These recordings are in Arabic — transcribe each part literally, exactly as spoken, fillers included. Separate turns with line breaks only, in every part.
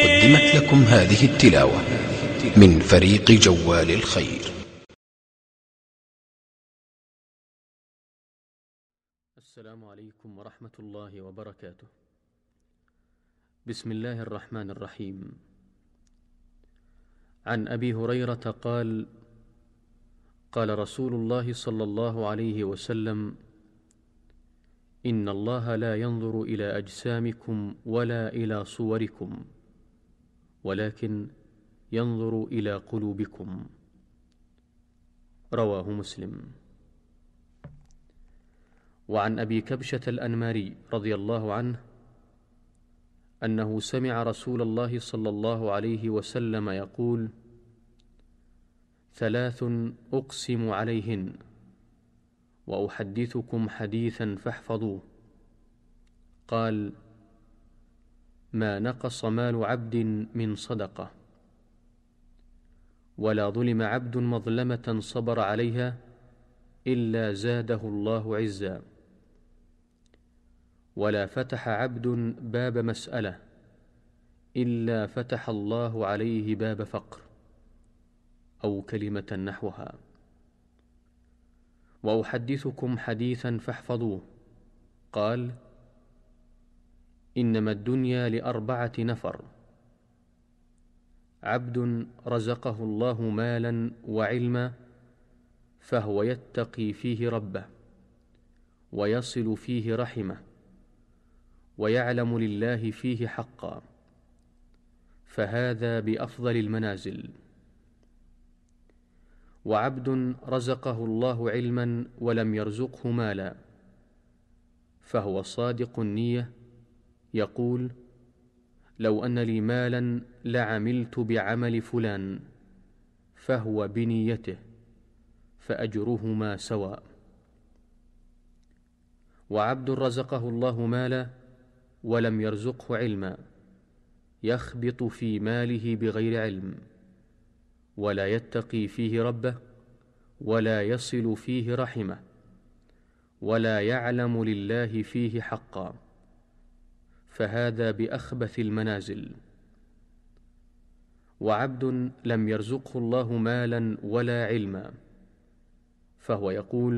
قدمت لكم هذه التلاوة من فريق جوال الخير.
السلام عليكم ورحمة الله وبركاته. بسم الله الرحمن الرحيم. عن أبي هريرة قال: قال رسول الله صلى الله عليه وسلم: إن الله لا ينظر إلى أجسامكم ولا إلى صوركم، ولكن ينظر إلى قلوبكم. رواه مسلم. وعن أبي كبشة الأنماري رضي الله عنه أنه سمع رسول الله صلى الله عليه وسلم يقول: ثلاث أقسم عليهن وأحدثكم حديثا فاحفظوه. قال: ما نقص مال عبد من صدقة، ولا ظلم عبد مظلمة صبر عليها إلا زاده الله عزا، ولا فتح عبد باب مسألة إلا فتح الله عليه باب فقر، أو كلمة نحوها. وأحدثكم حديثا فاحفظوه. قال: إنما الدنيا لأربعة نفر: عبد رزقه الله مالا وعلما فهو يتقي فيه ربه، ويصل فيه رحمه، ويعلم لله فيه حقا، فهذا بأفضل المنازل. وعبد رزقه الله علما ولم يرزقه مالا فهو صادق النية، يقول: لو أن لي مالا لعملت بعمل فلان، فهو بنيته، فأجرهما سواء. وعبد رزقه الله مالا ولم يرزقه علما يخبط في ماله بغير علم، ولا يتقي فيه ربه، ولا يصل فيه رحمه، ولا يعلم لله فيه حقا، فهذا بأخبث المنازل. وعبد لم يرزقه الله مالا ولا علما فهو يقول: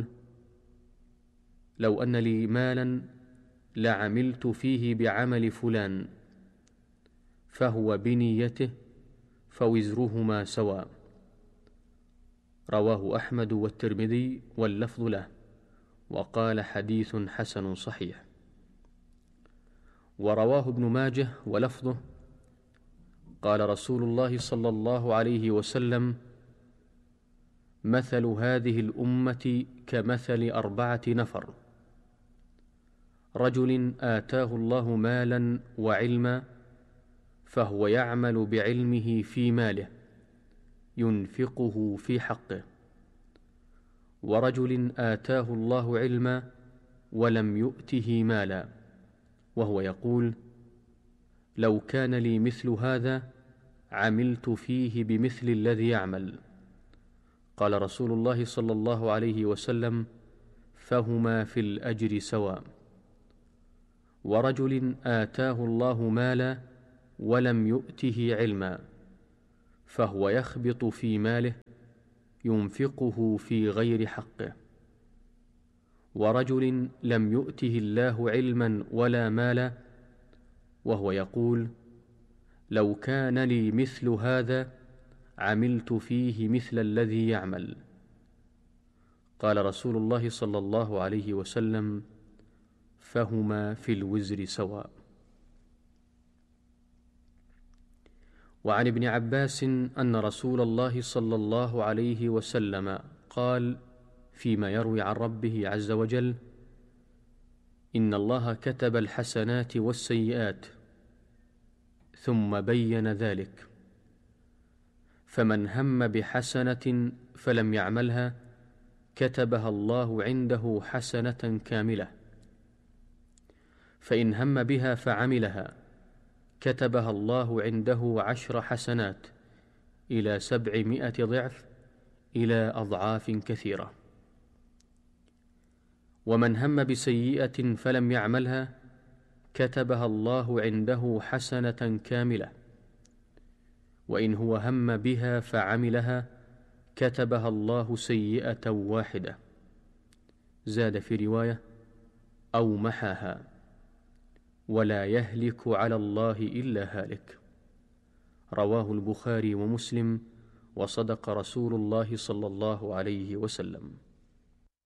لو أن لي مالا لعملت فيه بعمل فلان، فهو بنيته، فوزرهما سواء. رواه أحمد والترمذي واللفظ له، وقال: حديث حسن صحيح. ورواه ابن ماجه ولفظه: قال رسول الله صلى الله عليه وسلم: مثل هذه الأمة كمثل أربعة نفر: رجل آتاه الله مالا وعلما فهو يعمل بعلمه في ماله ينفقه في حقه، ورجل آتاه الله علما ولم يؤته مالا وهو يقول: لو كان لي مثل هذا عملت فيه بمثل الذي يعمل. قال رسول الله صلى الله عليه وسلم: فهما في الأجر سواء. ورجل آتاه الله مالا ولم يؤته علما فهو يخبط في ماله ينفقه في غير حقه. ورجل لم يؤته الله علما ولا مالا وهو يقول: لو كان لي مثل هذا عملت فيه مثل الذي يعمل. قال رسول الله صلى الله عليه وسلم: فهما في الوزر سواء. وعن ابن عباس أن رسول الله صلى الله عليه وسلم قال فيما يروي عن ربه عز وجل: إن الله كتب الحسنات والسيئات ثم بين ذلك، فمن هم بحسنة فلم يعملها كتبها الله عنده حسنة كاملة، فإن هم بها فعملها كتبها الله عنده عشر حسنات إلى سبعمائة ضعف إلى أضعاف كثيرة. ومن هم بسيئة فلم يعملها كتبها الله عنده حسنة كاملة، وإن هو هم بها فعملها كتبها الله سيئة واحدة. زاد في رواية: أو محاها. ولا يهلك على الله إلا هالك. رواه البخاري ومسلم، وصدق رسول الله صلى الله عليه وسلم.